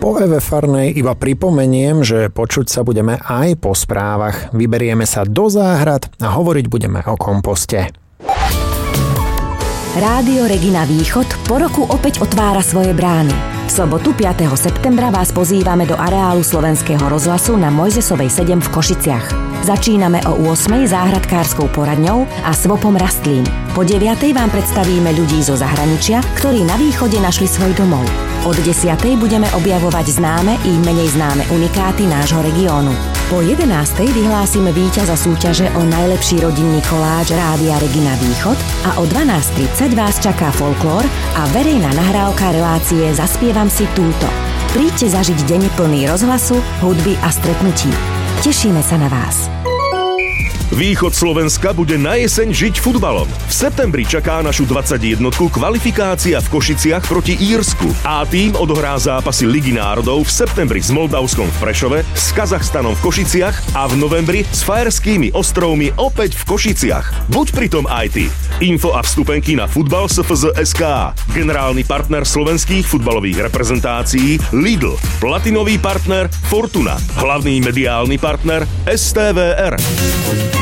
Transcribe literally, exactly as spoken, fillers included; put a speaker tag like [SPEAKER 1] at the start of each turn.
[SPEAKER 1] Po é vé Farnej iba pripomeniem, že počuť sa budeme aj po správach. Vyberieme sa do záhrad a hovoriť budeme o komposte.
[SPEAKER 2] Rádio Regina Východ po roku opäť otvára svoje brány. V sobotu piateho septembra vás pozývame do areálu Slovenského rozhlasu na Mojzesovej sedem v Košiciach. Začíname o ôsmej záhradkárskou poradňou a svopom rastlín. Po deviatej vám predstavíme ľudí zo zahraničia, ktorí na východe našli svoj domov. Od desiatej budeme objavovať známe i menej známe unikáty nášho regiónu. Po jedenástej vyhlásime víťaza súťaže o najlepší rodinný koláč Rádia Regina Východ a o dvanásť tridsať vás čaká folklór a verejná nahrávka relácie Zaspievam si túto. Príďte zažiť deň plný rozhlasu, hudby a stretnutí. Tešíme sa na vás.
[SPEAKER 3] Východ Slovenska bude na jeseň žiť futbalom. V septembri čaká našu dvadsaťjednotku kvalifikácia v Košiciach proti Írsku. A tým odohrá zápasy Ligy národov v septembri s Moldavskom v Prešove, s Kazachstanom v Košiciach a v novembri s Fajerskými ostrovmi opäť v Košiciach. Buď pritom aj ty. Info a vstupenky na futbal es ef zet bodka es ká. Generálny partner slovenských futbalových reprezentácií Lidl. Platinový partner Fortuna. Hlavný mediálny partner es té vé er.